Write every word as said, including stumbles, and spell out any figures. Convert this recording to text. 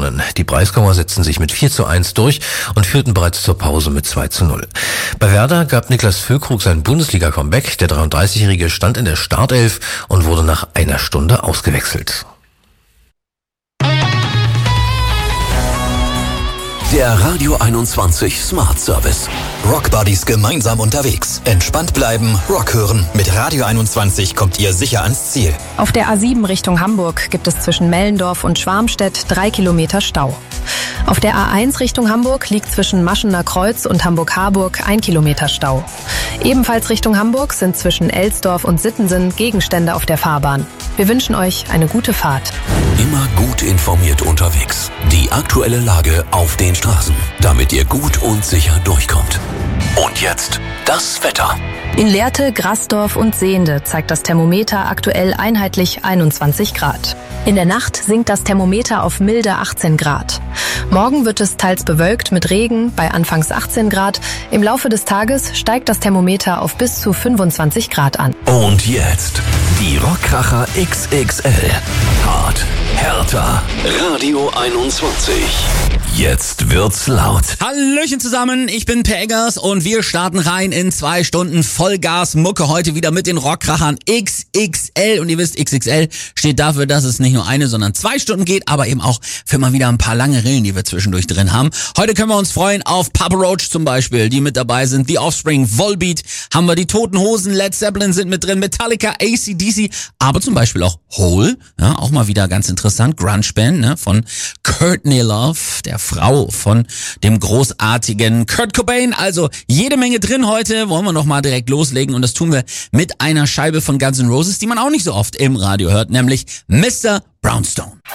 gewonnen. Die Breisgauer setzten sich mit vier zu eins durch und führten bereits zur Pause mit zwei zu null. Bei Werder gab Niklas Füllkrug sein Bundesliga-Comeback. Der dreiunddreißigjährige stand in der Startelf und wurde nach einer Stunde ausgewechselt. Der Radio einundzwanzig Smart Service. Rockbuddies gemeinsam unterwegs. Entspannt bleiben, Rock hören. Mit Radio einundzwanzig kommt ihr sicher ans Ziel. Auf der A sieben Richtung Hamburg gibt es zwischen Mellendorf und Schwarmstedt drei Kilometer Stau. Auf der A eins Richtung Hamburg liegt zwischen Maschener Kreuz und Hamburg-Harburg ein Kilometer Stau. Ebenfalls Richtung Hamburg sind zwischen Elsdorf und Sittensen Gegenstände auf der Fahrbahn. Wir wünschen euch eine gute Fahrt. Immer gut informiert unterwegs. Die aktuelle Lage auf den Straßen, damit ihr gut und sicher durchkommt. Und jetzt das Wetter. In Lehrte, Grasdorf und Sehnde zeigt das Thermometer aktuell einheitlich einundzwanzig Grad. In der Nacht sinkt das Thermometer auf milde achtzehn Grad. Morgen wird es teils bewölkt mit Regen bei anfangs achtzehn Grad. Im Laufe des Tages steigt das Thermometer auf bis zu fünfundzwanzig Grad an. Und jetzt die Rockkracher X X L. Hart, härter, Radio einundzwanzig. Jetzt wird's laut. Hallöchen zusammen, ich bin Per Eggers und wir starten rein in zwei Stunden Vollgas-Mucke. Heute wieder mit den Rockkrachern X X L. Und ihr wisst, X X L steht dafür, dass es nicht nur eine, sondern zwei Stunden geht, aber eben auch für mal wieder ein paar lange Rillen, die wir zwischendurch drin haben. Heute können wir uns freuen auf Papa Roach zum Beispiel, die mit dabei sind. The Offspring, Volbeat, haben wir die Toten Hosen, Led Zeppelin sind mit drin, Metallica, A C D C, aber zum Beispiel auch Hole, ja, auch mal wieder ganz interessant, Grunge-Band, ne, von Courtney Love, der Frau von dem großartigen Kurt Cobain. Also jede Menge drin heute, wollen wir noch mal direkt loslegen und das tun wir mit einer Scheibe von Guns N' Roses, die man auch nicht so oft im Radio hört, nämlich Mister Brownstone.